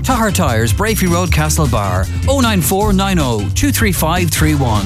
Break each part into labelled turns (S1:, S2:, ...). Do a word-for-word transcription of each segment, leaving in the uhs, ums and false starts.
S1: Tahar Tyres, Brafey Road, Castlebar. oh nine four nine oh two three five three one.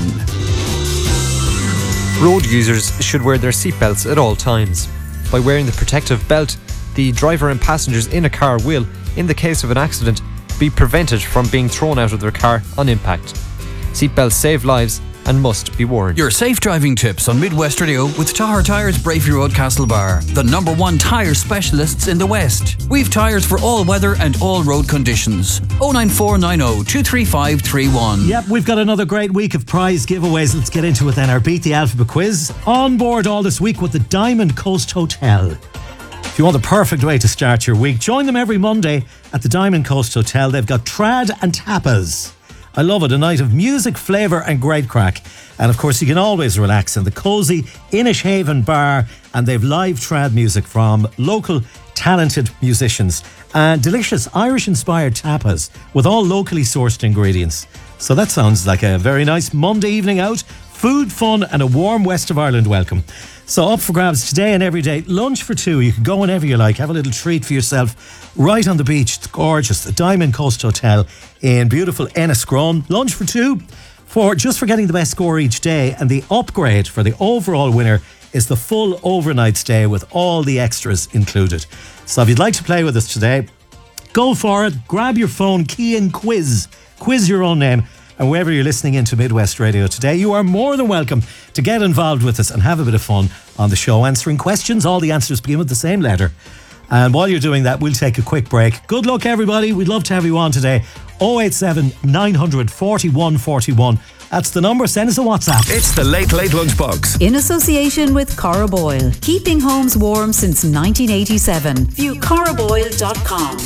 S2: Road users should wear their seatbelts at all times. By wearing the protective belt, the driver and passengers in a car will, in the case of an accident, be prevented from being thrown out of their car on impact. Seatbelts save lives and must be worn.
S1: Your safe driving tips on Midwest Radio with Tahar Tyres, Brafey Road, Castlebar. The number one tyre specialists in the West. We've tyres for all weather and all road conditions. oh nine four nine oh two three five three one.
S3: Yep, we've got another great week of prize giveaways. Let's get into it then. Our Beat the Alphabet quiz. On board all this week with the Diamond Coast Hotel. If you want the perfect way to start your week, join them every Monday at the Diamond Coast Hotel. They've got trad and tapas. I love it. A night of music, flavour and great crack. And of course, you can always relax in the cosy Inishaven bar. And they've live trad music from local talented musicians. And delicious Irish-inspired tapas with all locally sourced ingredients. So that sounds like a very nice Monday evening out. Food, fun and a warm West of Ireland welcome. So up for grabs today and every day. Lunch for two. You can go whenever you like. Have a little treat for yourself right on the beach. It's gorgeous. The Diamond Coast Hotel in beautiful Enniscrone. Lunch for two for just for getting the best score each day. And the upgrade for the overall winner is the full overnight stay with all the extras included. So if you'd like to play with us today, go for it. Grab your phone, key in quiz. Quiz your own name. And wherever you're listening into Midwest Radio today, you are more than welcome to get involved with us and have a bit of fun on the show, answering questions. All the answers begin with the same letter. And while you're doing that, we'll take a quick break. Good luck, everybody. We'd love to have you on today. oh eight seven nine hundred forty-one forty-one. That's the number. Send us a WhatsApp.
S4: It's the Late Late Lunchbox.
S5: In association with Cora Boyle. Keeping homes warm since nineteen eighty-seven. View cora boyle dot com.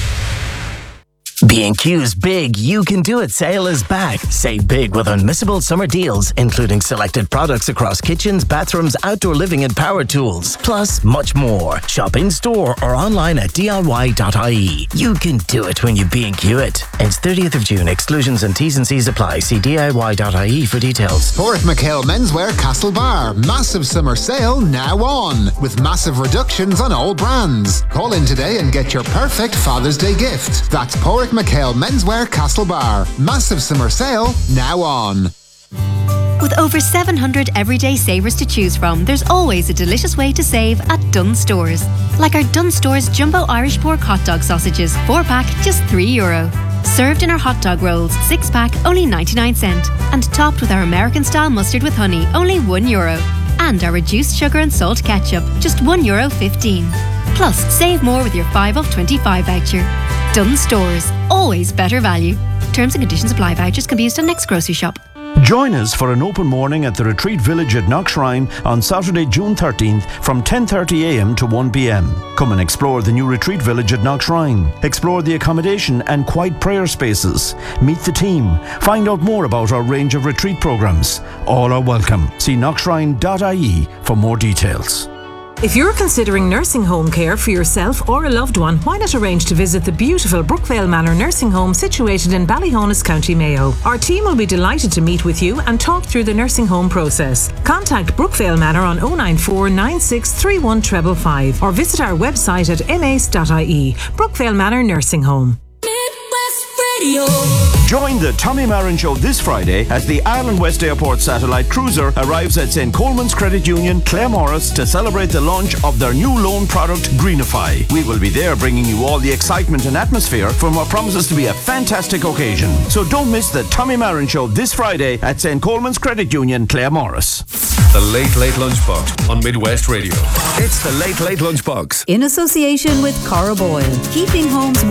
S6: B and Q's Big You Can Do It sale is back. Save big with unmissable summer deals, including selected products across kitchens, bathrooms, outdoor living and power tools. Plus, much more. Shop in store or online at D I Y dot I E. You can do it when you B and Q it. Ends thirtieth of June. Exclusions and T's and C's apply. See D I Y dot I E for details.
S7: Porrick McHale Menswear Castlebar. Massive summer sale now on. With massive reductions on all brands. Call in today and get your perfect Father's Day gift. That's Porrick McHale Menswear Castlebar. Massive summer sale now on.
S8: With over seven hundred everyday savers to choose from, there's always a delicious way to save at Dunnes Stores. Like our Dunnes Stores Jumbo Irish Pork Hot Dog Sausages, four pack, just three euro. Served in our hot dog rolls, six pack, only ninety-nine cent. And topped with our American style mustard with honey, only one euro. And our reduced sugar and salt ketchup, just one euro fifteen. Plus, save more with your five off twenty-five voucher. Dunnes Stores, always better value. Terms and conditions apply. Vouchers can be used on next grocery shop.
S9: Join us for an open morning at the Retreat Village at Knockshrine on Saturday, June thirteenth from ten thirty a m to one p m. Come and explore the new Retreat Village at Knockshrine. Explore the accommodation and quiet prayer spaces. Meet the team. Find out more about our range of retreat programs. All are welcome. See knockshrine dot I E for more details.
S10: If you're considering nursing home care for yourself or a loved one, why not arrange to visit the beautiful Brookvale Manor Nursing Home situated in Ballyhonus, County Mayo. Our team will be delighted to meet with you and talk through the nursing home process. Contact Brookvale Manor on oh nine four nine six three one five five five or visit our website at m a c e dot I E. Brookvale Manor Nursing Home.
S4: Radio. Join the Tommy Marin Show this Friday as the Ireland West Airport satellite cruiser arrives at Saint Coleman's Credit Union, Claremorris, to celebrate the launch of their new loan product, Greenify. We will be there bringing you all the excitement and atmosphere from what promises to be a fantastic occasion. So don't miss the Tommy Marin Show this Friday at Saint Coleman's Credit Union, Claremorris.
S11: The Late Late Lunchbox on Midwest Radio.
S4: It's the Late Late Lunchbox.
S5: In association with Cora Boyle. Keeping homes